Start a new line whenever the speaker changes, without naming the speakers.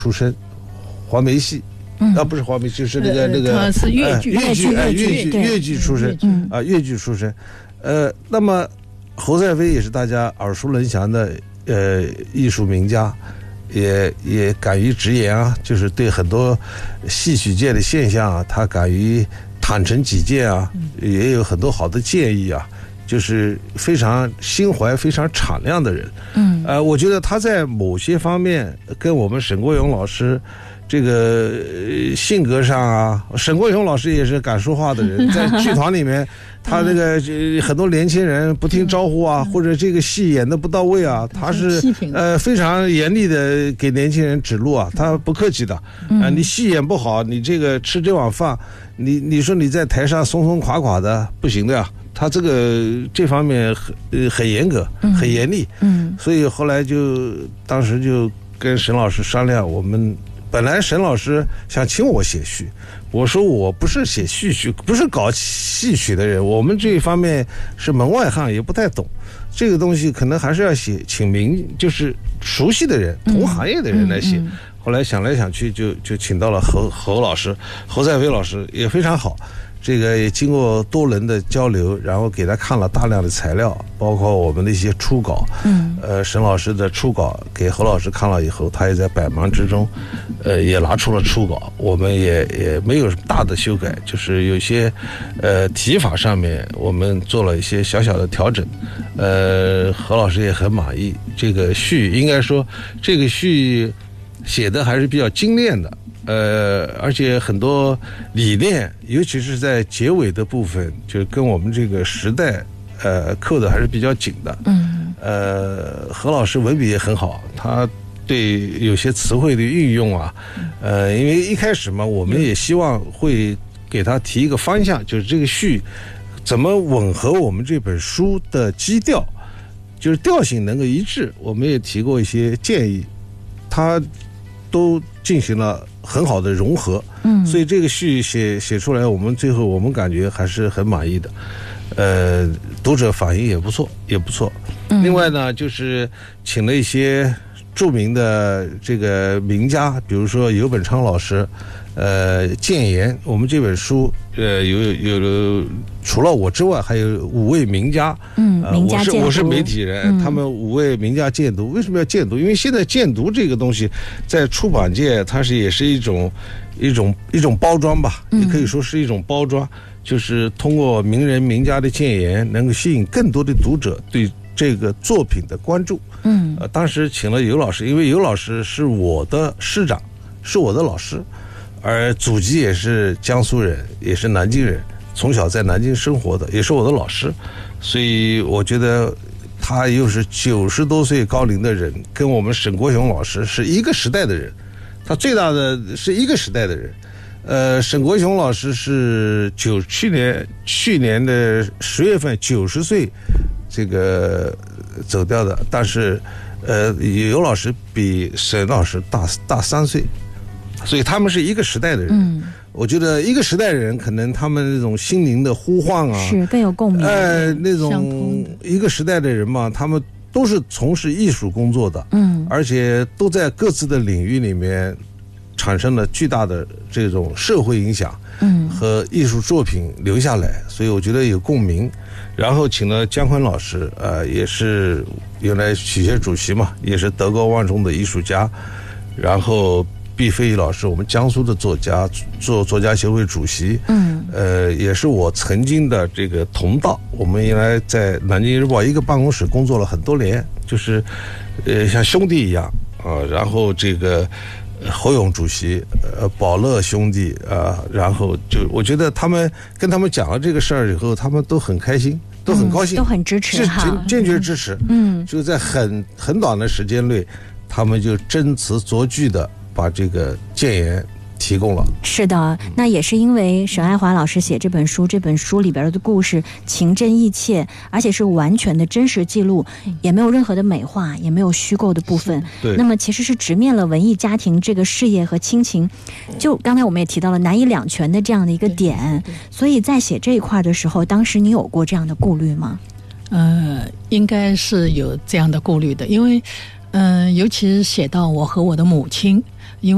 出身，黄梅戏。不是黄梅，就是那个
他是粤剧
出身粤剧出身。那么侯赛飞也是大家耳熟能详的艺术名家，也敢于直言啊，就是对很多戏曲界的现象啊，他敢于坦诚己见啊，也有很多好的建议啊，就是非常心怀非常敞亮的人。我觉得他在某些方面跟我们沈国勇老师这个性格上啊，沈国勇老师也是敢说话的人，在剧团里面，他那个很多年轻人不听招呼啊，或者这个戏演得不到位啊，他是非常严厉的给年轻人指路啊，他不客气的你戏演不好，你这个吃这碗饭，你说你在台上松松垮垮的不行的呀。他这方面很严格，很严厉，所以后来当时就跟沈老师商量，我们本来沈老师想请我写序，我说我不是写戏曲，不是搞戏曲的人，我们这一方面是门外汉，也不太懂这个东西，可能还是要请就是熟悉的人，同行业的人来写。后来想来想去，就请到了侯老师，侯赛飞老师也非常好。这个也经过多轮的交流，然后给他看了大量的材料，包括我们的一些初稿。沈老师的初稿给侯老师看了以后，他也在百忙之中，也拿出了初稿。我们也没有什么大的修改，就是有些提法上面我们做了一些小小的调整。何老师也很满意。这个序应该说，这个序写的还是比较精炼的。而且很多理念，尤其是在结尾的部分，就跟我们这个时代扣的还是比较紧的。何老师文笔也很好，他对有些词汇的运用啊，因为一开始嘛，我们也希望会给他提一个方向，就是这个序怎么吻合我们这本书的基调，就是调性能够一致。我们也提过一些建议，他都进行了很好的融合，所以这个序写出来，我们最后我们感觉还是很满意的，读者反应也不错。另外呢，就是请了一些著名的这个名家，比如说游本昌老师，谏言。我们这本书有除了我之外，还有5位名家。
名家荐读。
我是媒体人，他们5位名家荐读。为什么要荐读？因为现在荐读这个东西，在出版界它也是一种包装吧，也可以说是一种包装，就是通过名人名家的谏言，能够吸引更多的读者对这个作品的关注。当时请了游老师，因为游老师是我的师长，是我的老师。而祖籍也是江苏人，也是南京人，从小在南京生活的，也是我的老师，所以我觉得他又是90多岁高龄的人，跟我们沈国雄老师是一个时代的人，他最大的是一个时代的人。沈国雄老师是去年的10月份90岁这个走掉的，但是游老师比沈老师大3岁。所以他们是一个时代的人。我觉得一个时代的人，可能他们那种心灵的呼唤啊，
是更有共鸣。
那种一个时代的人嘛，他们都是从事艺术工作的，而且都在各自的领域里面产生了巨大的这种社会影响，和艺术作品留下来，所以我觉得有共鸣。然后请了姜昆老师，也是原来曲协主席嘛，也是德高望重的艺术家。然后毕飞宇老师，我们江苏的作家，做作家协会主席，也是我曾经的这个同道。我们原来在南京日报一个办公室工作了很多年，就是像兄弟一样啊。然后这个侯勇主席，宝乐兄弟啊，然后我觉得跟他们讲了这个事儿以后，他们都很开心，都很高兴，
都很支持哈，
坚决支持。就在很短的时间内，他们就斟词酌句的把这个谏言提供了。
是的，那也是因为沈爱华老师写这本书里边的故事情真意切，而且是完全的真实记录，也没有任何的美化，也没有虚构的部分。
对，
那么其实是直面了文艺家庭这个事业和亲情，就刚才我们也提到了难以两全的这样的一个点。所以在写这一块的时候，当时你有过这样的顾虑吗？
应该是有这样的顾虑的，因为尤其是写到我和我的母亲，